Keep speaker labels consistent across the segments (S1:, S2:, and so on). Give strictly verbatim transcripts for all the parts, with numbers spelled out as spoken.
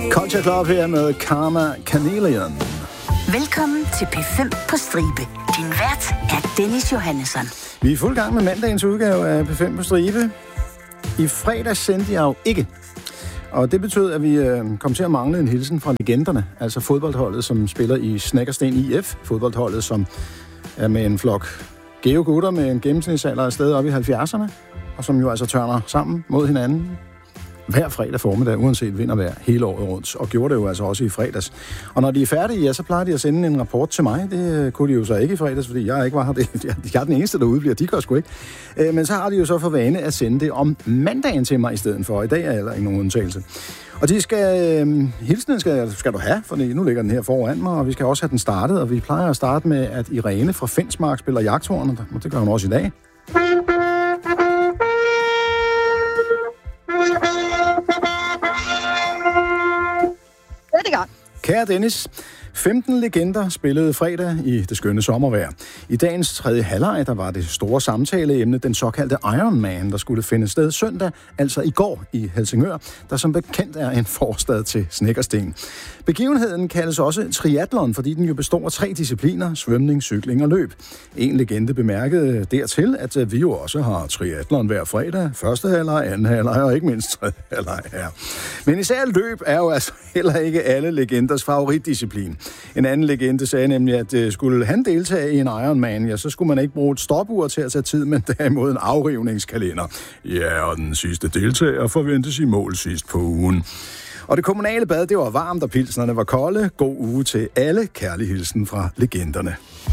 S1: Culture Club her med Karma Chameleon.
S2: Velkommen til P fem på stribe. Din vært er Dennis Johannesson.
S1: Vi er i fuld gang med mandagens udgave af P fem på stribe. I fredag sendte jeg jo ikke. Og det betød, at vi øh, kom til at mangle en hilsen fra legenderne. Altså fodboldholdet, som spiller i Snekkersten I F. Fodboldholdet, som er med en flok geogutter med en gennemsnitsalder af sted op i halvfjerdserne. Og som jo altså tørner sammen mod hinanden hver fredag formiddag, uanset vind og vejr, hele året rundt, og gjorde det jo altså også i fredags. Og når de er færdige, ja, så plejer de at sende en rapport til mig. Det kunne de jo så ikke i fredags, fordi jeg ikke var her. Jeg er den eneste, der udbliver. De gør sgu ikke. Men så har de jo så for vane at sende det om mandagen til mig i stedet for. I dag er heller ikke nogen undtagelse. Og de skal, øh, hilsenen skal, skal du have, for nu ligger den her foran mig, og vi skal også have den startet. Og vi plejer at starte med, at Irene fra Fensmark spiller jagthorn, og det gør hun også i dag. Kære Dennis, femten legender spillede fredag i det skønne sommervejr. I dagens tredje halvleg, der var det store samtaleemne, den såkaldte Iron Man, der skulle finde sted søndag, altså i går i Helsingør, der som bekendt er en forstad til Snekkersten. Begivenheden kaldes også triathlon, fordi den jo består af tre discipliner, svømning, cykling og løb. En legende bemærkede dertil, at vi jo også har triathlon hver fredag, første halvleg, anden halvleg og ikke mindst tredje halvleg her. Men især løb er jo altså heller ikke alle legenders favoritdisciplin. En anden legende sagde nemlig, at skulle han deltage i en Ironman, ja, så skulle man ikke bruge et stopur til at tage tid, men derimod en afrivningskalender. Ja, og den sidste deltager forventes i mål sidst på ugen. Og det kommunale bad, det var varmt, og pilsnerne var kolde. God uge til alle. Kærlig hilsen fra legenderne.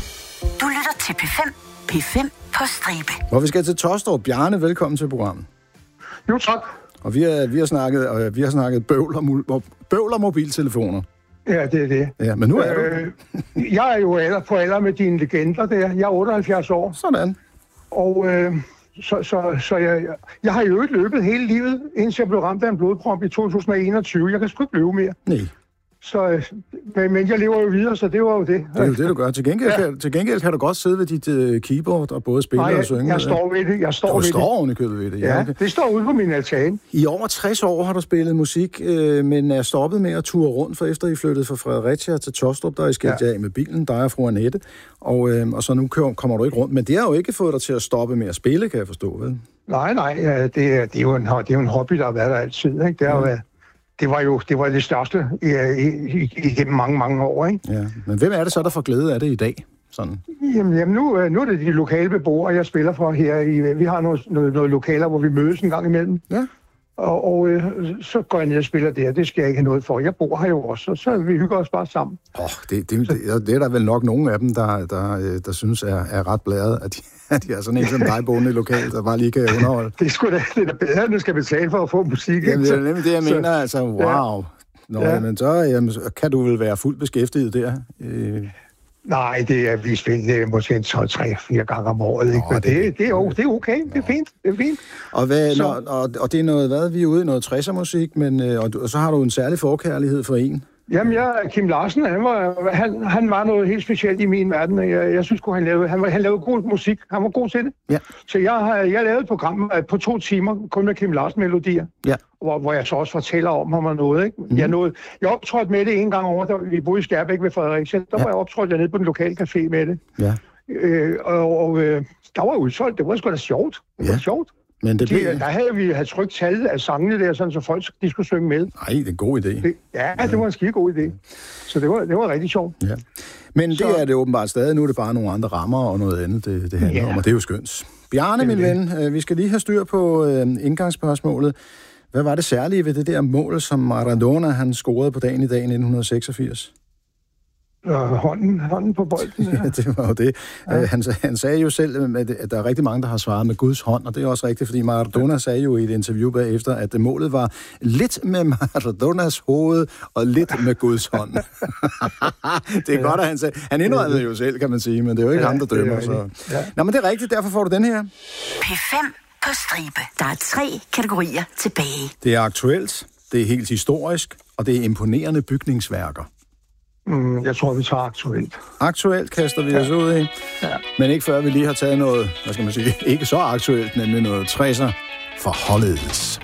S2: Du lytter til P fem. P fem på stribe.
S1: Hvor vi skal til Tostrup. Bjarne, velkommen til programmet.
S3: Jo, tak.
S1: Og vi har, vi har snakket, og vi har snakket bøvl og, bøvl og mobiltelefoner.
S3: Ja, det er det.
S1: Ja, men nu er
S3: øh, du... jeg er jo alder på alder med dine legender der. Jeg er otteoghalvfjerds år.
S1: Sådan. Og
S3: øh, så, så, så jeg, jeg har jo ikke løbet hele livet, indtil jeg blev ramt af en blodprop i to tusind og enogtyve. Jeg kan sgu ikke løbe mere.
S1: Nej.
S3: Så, men, men jeg lever jo videre, så det var jo det.
S1: Det er jo det, du gør. Til gengæld, ja. kan, til gengæld kan du godt sidde ved dit uh, keyboard og både spille
S3: Nej,
S1: og synge.
S3: jeg, jeg står ved det. Jeg står
S1: du
S3: ved
S1: står
S3: det.
S1: ovenikøbet ved det. Ja,
S3: ja, det står ude på min altan.
S1: I over tres år har du spillet musik, øh, men er stoppet med at ture rundt, for efter I flyttede fra Fredericia til Tostrup, der er I skilt ja. af med bilen, dig og fru Annette, og, øh, og så nu kommer du ikke rundt. Men det har jo ikke fået dig til at stoppe med at spille, kan jeg forstå, vel?
S3: Nej, nej. Ja, det, det, er jo en, det er jo en hobby, der har været der altid. Ikke? Det har ja. været... Det var jo det, var det største igennem mange, mange år, ikke?
S1: Ja, men hvem er det så, der får glæde af det i dag? Sådan.
S3: Jamen, jamen nu, nu er det de lokale beboere, jeg spiller for her. I, vi har noget, noget, noget lokaler, hvor vi mødes en gang imellem. Ja. Og, og øh, så går jeg ned og spiller der. Det skal jeg ikke have noget for. Jeg bor her jo også, og så vi hygger os bare sammen.
S1: Åh, oh, det, det, det, det er der vel nok nogle af dem, der, der, der synes er, er ret blæret, at de, at de er sådan en som dig boende lokalt, der bare lige kan underholde.
S3: Det er sgu da, det er da bedre, at du skal betale for at få musik.
S1: Jamen, det er nemlig det, jeg så, mener. Altså, wow. Ja. Nå, ja. Jamen, så jamen, kan du vel være fuldt beskæftiget der? Øh.
S3: Nej, det er, vi spiller måske en to, tre, fire gange om året. Ikke? Nå, det, det, det, er, det er okay. Det er fint. Det er fint.
S1: Og, hvad, når, og, og det er noget, hvad? Vi er ude i noget tresser-musik, men, og, og så har du en særlig forkærlighed for en.
S3: Jamen, jeg, Kim Larsen, han var, han, han var noget helt specielt i min verden. Jeg, jeg synes han lavede, han, han lavede god musik. Han var god til det. Ja. Så jeg, jeg lavede et program på to timer, kun med Kim Larsen-melodier. Ja. Hvor, hvor jeg så også fortæller om ham og noget. Ikke? Mm. Jeg, nåede, jeg optrådte med det en gang over, da vi boede i Skærbæk ved Fredericia. Der ja. var jeg optrådt jeg nede på den lokale café med det. Ja. Øh, og og øh, der var udsolgt. Det var sgu da sjovt. Det var ja. sjovt. Men det blev... de, der havde vi havde trykt tallet af sangene der, sådan, så folk de skulle synge med.
S1: Nej, det er en god idé.
S3: Det, ja, ja, det var en skide god idé. Så det var, det var rigtig sjovt. Ja.
S1: Men så... det er det åbenbart stadig. Nu er det bare nogle andre rammer og noget andet, det, det handler ja. om, og det er jo skønt. Bjarne, min ven, vi skal lige have styr på øh, indgangsspørgsmålet. Hvad var det særlige ved det der mål, som Maradona han scorede på dagen i dag i nitten seksogfirs?
S3: Hånden, hånden på bolden. Ja.
S1: Ja, det var jo det. Ja. Han, han sagde jo selv, at der er rigtig mange, der har svaret med Guds hånd, og det er også rigtigt, fordi Maradona sagde jo i et interview bagefter, at målet var lidt med Maradonas hoved og lidt med Guds hånd. Det er ja. godt, at han sagde. Han indrømmede jo selv, kan man sige, men det er jo ikke ja, ham, der dømmer. Så. Ja. Nå, men det er rigtigt, derfor får du den her.
S2: P fem på stribe. Der er tre kategorier tilbage.
S1: Det er aktuelt, det er helt historisk, og det er imponerende bygningsværker.
S3: Mm, jeg tror, vi tager aktuelt.
S1: Aktuelt kaster vi ja. os ud i. Ja. Men ikke før vi lige har taget noget, hvad skal man sige, ikke så aktuelt, nemlig noget tresser for holdet.